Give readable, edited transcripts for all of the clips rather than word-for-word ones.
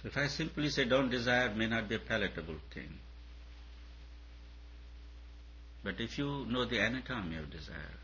So if I simply say don't desire, it may not be a palatable thing. But if you know the anatomy of desire,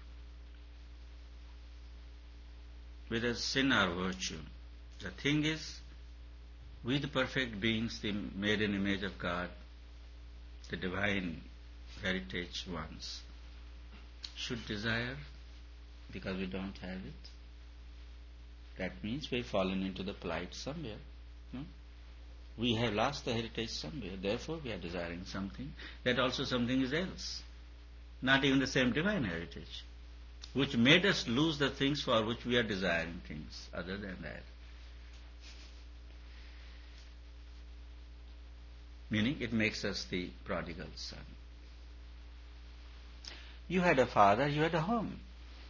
whether sin or virtue, the thing is, we the perfect beings, the made in image of God, the divine heritage ones, should desire because we don't have it. That means we've fallen into the plight somewhere. No? We have lost the heritage somewhere. Therefore we are desiring something. That also something is else. Not even the same divine heritage, which made us lose the things for which we are desiring things other than that. Meaning it makes us the prodigal son. You had a father, you had a home.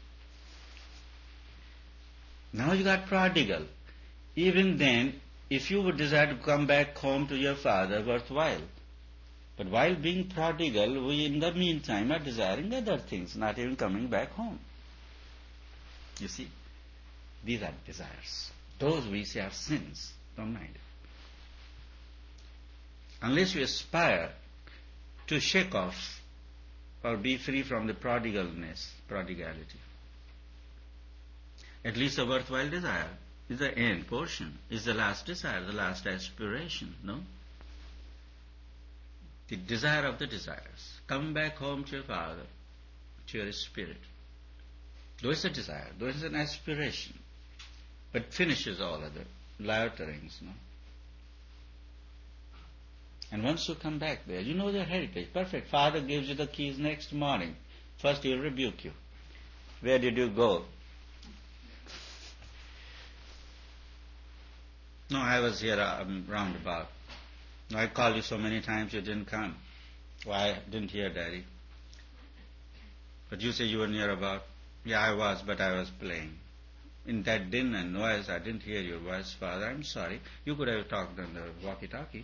Now you got prodigal. Even then, if you would desire to come back home to your father, worthwhile. But while being prodigal, we in the meantime are desiring other things, not even coming back home. You see, these are desires. Those we say are sins. Don't mind it. Unless you aspire to shake off or be free from the prodigality. At least a worthwhile desire is the end portion, is the last desire, the last aspiration, no? The desire of the desires. Come back home to your father, to your spirit. Though it's a desire, though it's an aspiration, but finishes all other loiterings, no? And once you come back there, you know their heritage. Perfect. Father gives you the keys next morning. First he will rebuke you. Where did you go? No, I was here roundabout. I called you so many times you didn't come. Why, I didn't hear, Daddy. But you say you were near about. Yeah, I was, but I was playing. In that din and noise, I didn't hear your voice, Father. I'm sorry. You could have talked on the walkie-talkie.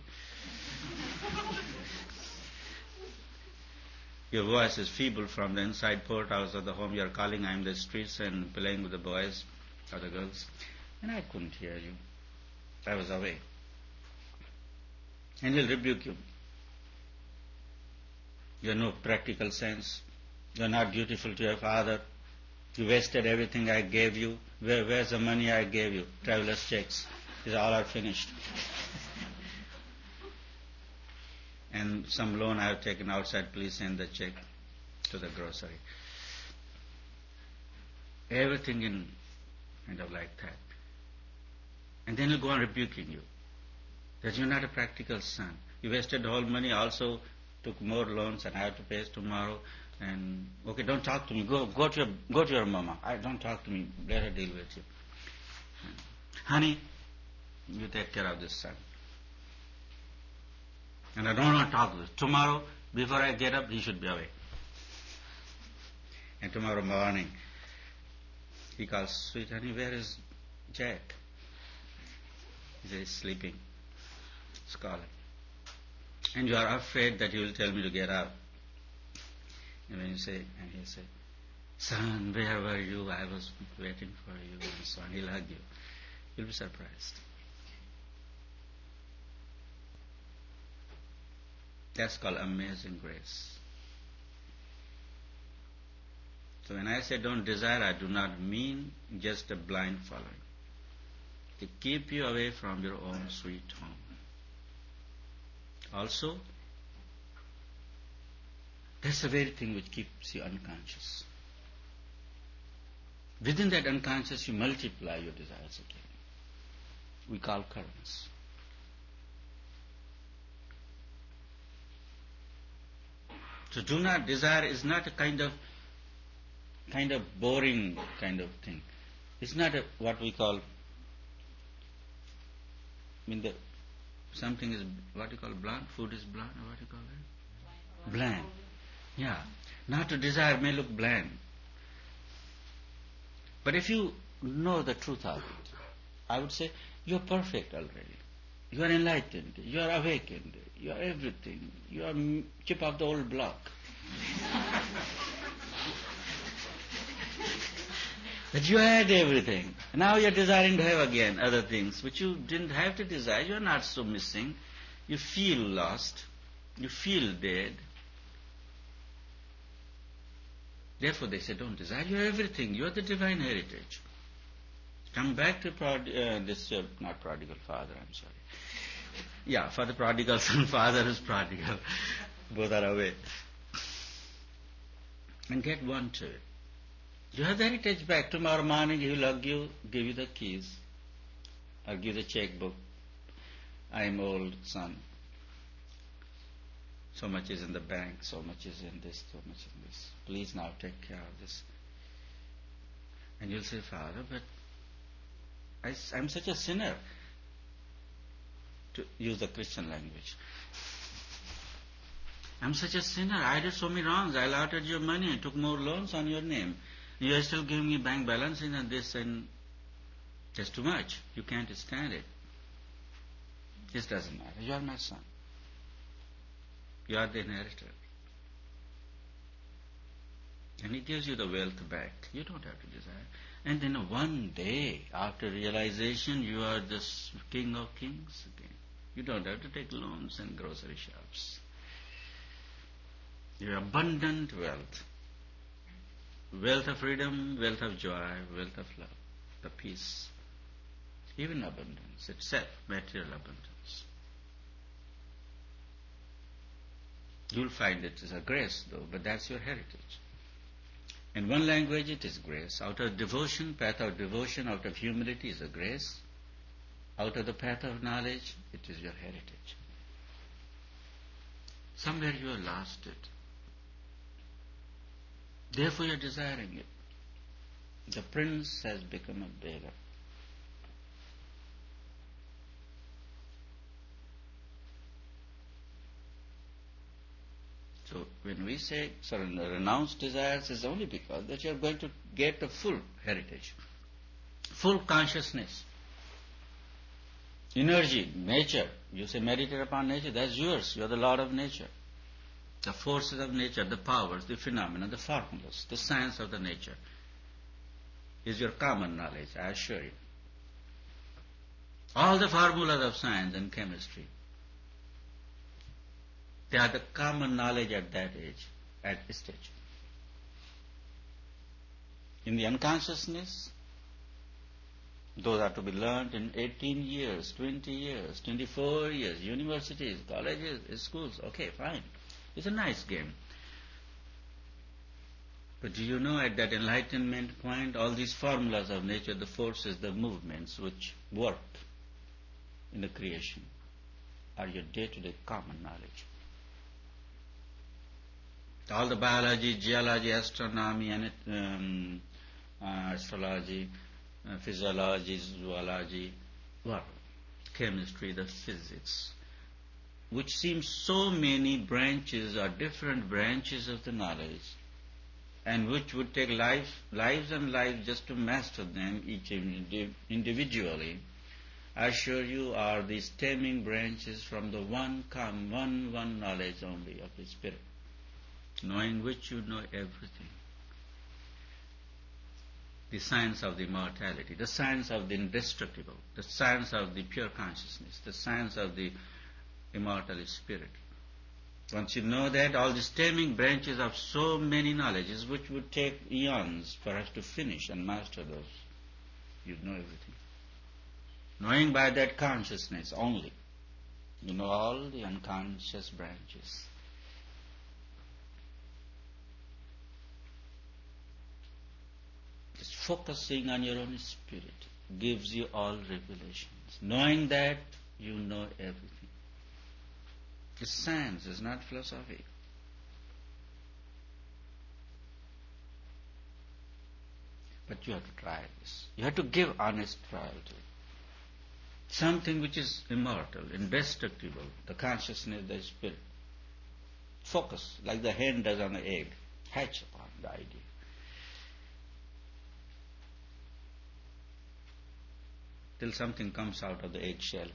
Your voice is feeble from the inside porthouse of the home. You are calling, I'm in the streets and playing with the boys or the girls. And I couldn't hear you. I was away. And he'll rebuke you. You have no practical sense. You are not dutiful to your father. You wasted everything I gave you. Where's the money I gave you? Traveler's checks. These all are finished. And some loan I have taken outside, please send the check to the grocery. Everything in kind of like that. And then he'll go on rebuking you. That you're not a practical son. You wasted the whole money, also took more loans and I have to pay tomorrow. And okay, don't talk to me. Go to your mama. Don't talk to me. Let her deal with you. Honey, you take care of this son. And I don't want to talk to this. Tomorrow, before I get up, he should be away. And tomorrow morning, he calls, sweet honey, where is Jack? He says, sleeping. Scholar. And you are afraid that he will tell me to get up. And when you say, and he'll say, son, where were you? I was waiting for you, and so on. He'll hug you. You'll be surprised. That's called amazing grace. So when I say don't desire, I do not mean just a blind following. To keep you away from your own sweet home. Also, that's the very thing which keeps you unconscious. Within that unconscious, you multiply your desires again. We call currents. So do not desire is not a kind of boring kind of thing. It's not what we call. Something is what you call bland. Food is bland, or what you call it? Bland. Yeah. Not to desire may look bland. But if you know the truth of it, I would say you are perfect already. You are enlightened. You are awakened. You are everything. You are chip of the old block. That you had everything. Now you're desiring to have again other things which you didn't have to desire. You're not so missing. You feel lost. You feel dead. Therefore they say, don't desire. You have everything. You are the divine heritage. Come back to not prodigal father, I'm sorry. Yeah, for the prodigal son, father is prodigal. Both are away. And get one to it. You have the heritage back. Tomorrow morning he will give you the keys. Or give the checkbook. I am old, son. So much is in the bank, so much is in this, so much in this. Please now take care of this. And you'll say, Father, but I'm such a sinner. To use the Christian language. I'm such a sinner. I did so many wrongs. I allotted your money and took more loans on your name. You are still giving me bank balance and this, and that's too much. You can't stand it. This doesn't matter. You are my son. You are the inheritor. And he gives you the wealth back. You don't have to desire. And then one day, after realization, you are the king of kings again. You don't have to take loans and grocery shops. You have abundant wealth. Wealth of freedom, wealth of joy, wealth of love, the peace. Even abundance itself, material abundance. You'll find it is a grace though, but that's your heritage. In one language it is grace. Out of devotion, path of devotion, out of humility is a grace. Out of the path of knowledge, it is your heritage. Somewhere you have lost it. Therefore you are desiring it. The prince has become a beggar. So when we say renounce desires, is only because that you are going to get a full heritage, full consciousness, energy, nature. You say meditate upon nature, that's yours. You are the Lord of nature. The forces of nature, the powers, the phenomena, the formulas, the science of the nature is your common knowledge, I assure you. All the formulas of science and chemistry, they are the common knowledge at that age, at this stage. In the unconsciousness, those are to be learned in 18 years, 20 years, 24 years, universities, colleges, schools. Okay, fine. It's a nice game. But do you know at that enlightenment point, all these formulas of nature, the forces, the movements which work in the creation are your day-to-day common knowledge. All the biology, geology, astronomy, and astrology, physiology, zoology, chemistry, the physics, which seems so many branches or different branches of the knowledge, and which would take lives and lives just to master them each individually, I assure you are the stemming branches from the one knowledge only of the Spirit, knowing which you know everything. The science of the immortality, the science of the indestructible, the science of the pure consciousness, the science of the immortal spirit. Once you know that, all the stemming branches of so many knowledges, which would take eons for us to finish and master those, you know everything. Knowing by that consciousness only, you know all the unconscious branches. Just focusing on your own spirit gives you all revelations. Knowing that, you know everything. It's science, it's not philosophy. But you have to try this. You have to give honest trial to it. Something which is immortal, indestructible, the consciousness, the spirit. Focus, like the hen does on the egg. Hatch upon the idea. Till something comes out of the eggshell.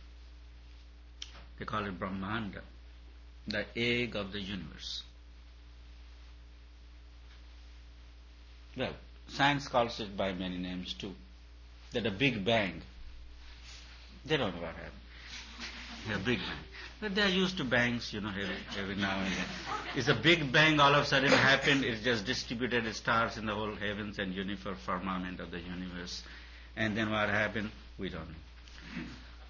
They call it Brahmanda, the egg of the universe. Well, Science calls it by many names too. That a Big Bang. They don't know what happened. A Big Bang. But they are used to bangs, every now and then. Is a Big Bang all of a sudden happened? It just distributed stars in the whole heavens and uniform firmament of the universe. And then what happened? We don't know.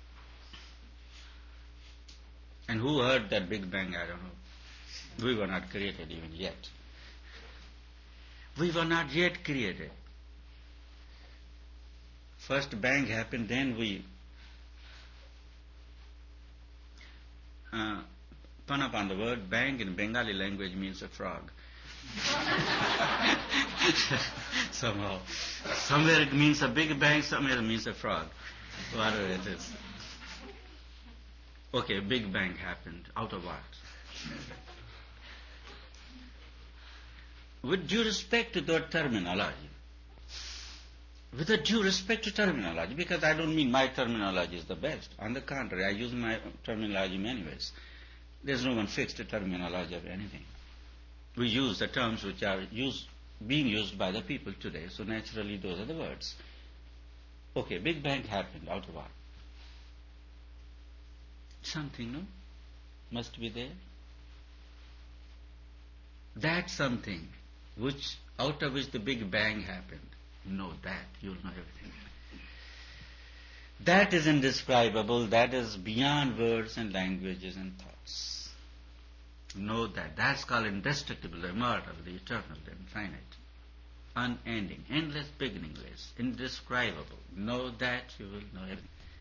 And who heard that Big Bang? I don't know. We were not created even yet. We were not yet created. First bang happened, then we pun upon the word bang in Bengali language means a frog. Somehow. Somewhere it means a big bang, somewhere it means a frog. Whatever it is. Okay, Big Bang happened. Out of what? With due respect to the terminology. With a due respect to terminology, because I don't mean my terminology is the best. On the contrary, I use my terminology in many ways. There's no one fixed terminology of anything. We use the terms which are being used by the people today, so naturally those are the words. Okay, Big Bang happened. Out of what? Something, no? Must be there. That something out of which the Big Bang happened. Know that, you'll know everything. That is indescribable, that is beyond words and languages and thoughts. Know that. That's called indestructible, the immortal, the eternal, the infinite. Unending, endless, beginningless, indescribable. Know that, you will know everything.